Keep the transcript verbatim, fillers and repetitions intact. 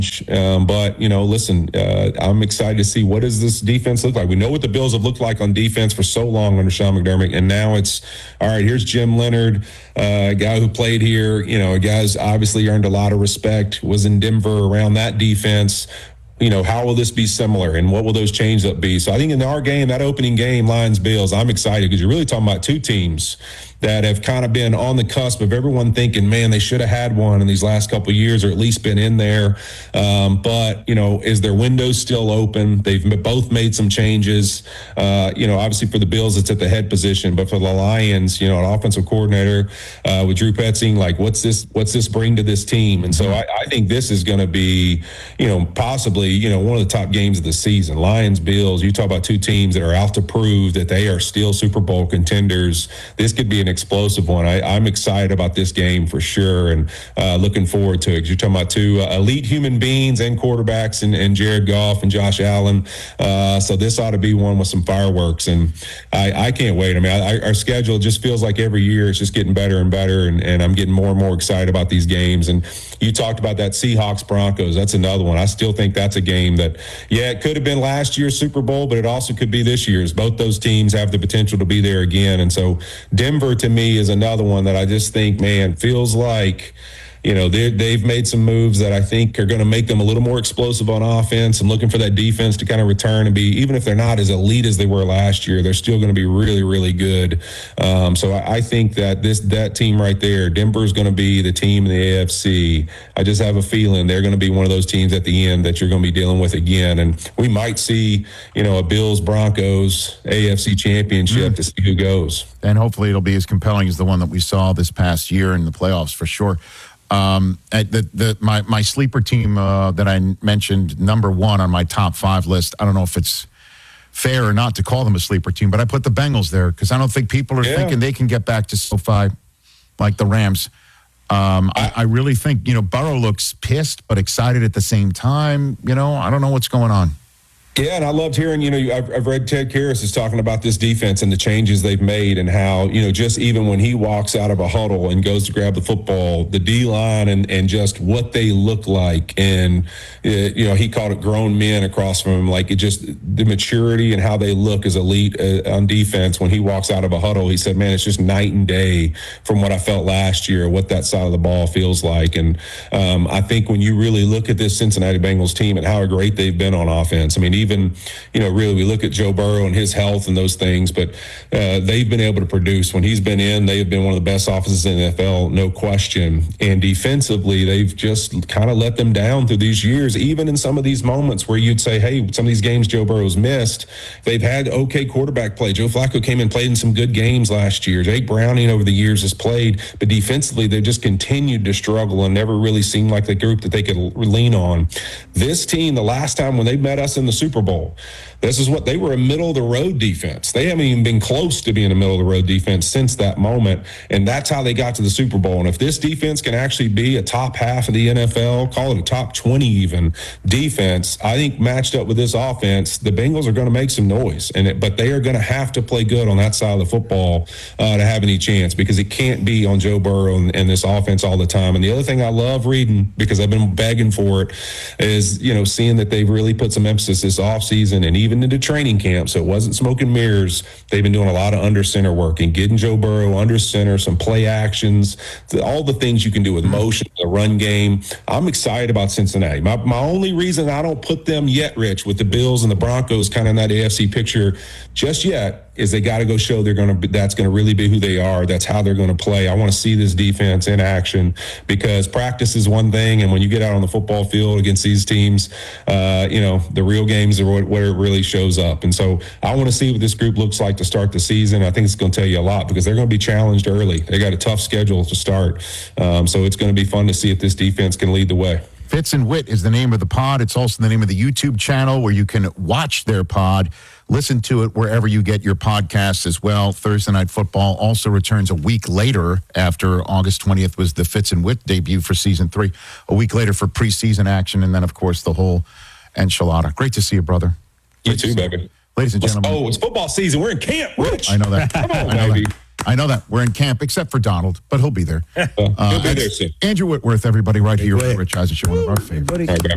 Um, but, you know, listen, uh, I'm excited to see what does this defense look like. We know what the Bills have looked like on defense for so long under Sean McDermott, and now it's, all right, here's Jim Leonard, uh, a guy who played here, you know, a guy's obviously earned a lot of respect, was in Denver around that defense. You know, how will this be similar, and what will those changes up be? So I think in our game, that opening game, Lions-Bills, I'm excited because you're really talking about two teams that have kind of been on the cusp of everyone thinking, man, they should have had one in these last couple of years, or at least been in there. Um, but, you know, is their window still open? They've both made some changes. Uh, you know, obviously for the Bills, it's at the head position, but for the Lions, you know, an offensive coordinator uh, with Drew Petzing, like, what's this, what's this bring to this team? And so I, I think this is going to be, you know, possibly, you know, one of the top games of the season. Lions, Bills, you talk about two teams that are out to prove that they are still Super Bowl contenders. This could be an explosive one. I, I'm excited about this game for sure, and uh, looking forward to it. You're talking about two uh, elite human beings and quarterbacks, and, and Jared Goff and Josh Allen. Uh, so this ought to be one with some fireworks, and I, I can't wait. I mean, I, our schedule just feels like every year it's just getting better and better, and, and I'm getting more and more excited about these games. And you talked about that Seahawks Broncos. That's another one. I still think that's a game that, yeah, it could have been last year's Super Bowl, but it also could be this year's. Both those teams have the potential to be there again. And so Denver, to me, is another one that I just think, man, feels like, you know, they've made some moves that I think are going to make them a little more explosive on offense. I'm looking for that defense to kind of return and be, even if they're not as elite as they were last year, they're still going to be really, really good. Um, so I, I think that this that team right there, Denver is going to be the team in the A F C. I just have a feeling they're going to be one of those teams at the end that you're going to be dealing with again. And we might see, you know, a Bills-Broncos A F C championship mm. to see who goes. And hopefully it'll be as compelling as the one that we saw this past year in the playoffs for sure. Um, the, the, my, my sleeper team uh, that I mentioned, number one on my top five list, I don't know if it's fair or not to call them a sleeper team, but I put the Bengals there because I don't think people are yeah. thinking they can get back to SoFi like the Rams. Um, I, I really think, you know, Burrow looks pissed but excited at the same time. You know, I don't know what's going on. Yeah, and I loved hearing, you know, I've, I've read Ted Karras is talking about this defense and the changes they've made, and how, you know, just even when he walks out of a huddle and goes to grab the football, the D-line and, and just what they look like. And, uh, you know, he called it grown men across from him. Like, it just, the maturity and how they look as elite uh, on defense when he walks out of a huddle. He said, man, it's just night and day from what I felt last year, what that side of the ball feels like. And um, I think when you really look at this Cincinnati Bengals team and how great they've been on offense, I mean, even, you know, really we look at Joe Burrow and his health and those things, but uh, they've been able to produce. When he's been in, they have been one of the best offenses in the N F L, no question. And defensively, they've just kind of let them down through these years, even in some of these moments where you'd say, hey, some of these games Joe Burrow's missed, they've had okay quarterback play. Joe Flacco came and played in some good games last year. Jake Browning over the years has played, but defensively, they've just continued to struggle and never really seemed like the group that they could lean on. This team, the last time when they met us in the Super Bowl, this is what they were, a middle-of-the-road defense. They haven't even been close to being a middle-of-the-road defense since that moment, and that's how they got to the Super Bowl. And if this defense can actually be a top half of the N F L, call it a top twenty even, defense, I think matched up with this offense, the Bengals are going to make some noise. And it, but they are going to have to play good on that side of the football uh, to have any chance, because it can't be on Joe Burrow and, and this offense all the time. And the other thing I love reading, because I've been begging for it, is, you know, seeing that they've really put some emphasis this offseason and even into training camp, so it wasn't smoke and mirrors. They've been doing a lot of under center work and getting Joe Burrow under center, some play actions, all the things you can do with motion, the run game. I'm excited about Cincinnati. My, my only reason I don't put them yet, Rich, with the Bills and the Broncos kind of in that A F C picture just yet, is they got to go show they're going to, that's going to really be who they are. That's how they're going to play. I want to see this defense in action, because practice is one thing, and when you get out on the football field against these teams, uh, you know, the real games are where it really shows up. And so I want to see what this group looks like to start the season. I think it's going to tell you a lot, because they're going to be challenged early. They got a tough schedule to start. Um, so it's going to be fun to see if this defense can lead the way. Fitz and Wit is the name of the pod. It's also the name of the YouTube channel where you can watch their pod. Listen to it wherever you get your podcasts as well. Thursday Night Football also returns a week later, after August twentieth was the Fitz and Wit debut for season three. A week later for preseason action, and then, of course, the whole enchilada. Great to see you, brother. You too, baby. Ladies and gentlemen. Oh, it's football season. We're in camp, Rich. I know that. Come on, I know baby. That. I know that. We're in camp, except for Donald, but he'll be there. Uh, he'll be there soon. Andrew Whitworth, everybody, right here on Rich Eisen Show, one of our favorites.